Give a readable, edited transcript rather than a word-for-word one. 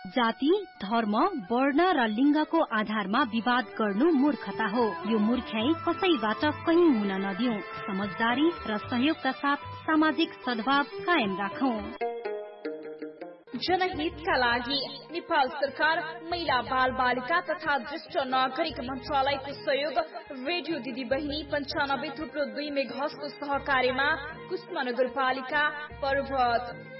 जाति, धर्म, वर्ण र लिङ्गको आधारमा विवाद गर्नु मूर्खता हो। यो मूर्ख्याई कसैबाट कहीँ हुन नदिऊ। समझदारी र सहयोगका साथ सामाजिक सद्भाव कायम राखौं। जनहितका लागि नेपाल सरकार महिला बाल बालिका तथा ज्येष्ठ नागरिक मन्त्रालयको सहयोग रेडियो दिदी बहिनी 95.2 मेगाहर्जको सहकार्यमा कुष्मा नगरपालिका पर्वत